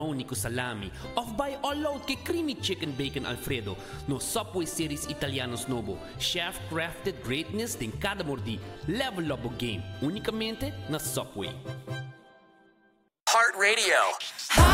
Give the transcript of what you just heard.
Nico Salami, of by all load kay Creamy Chicken Bacon Alfredo, no Subway Series Italianos Novo, chef-crafted greatness din kada mordi, level up o game, unicamente na Subway. Heart Radio.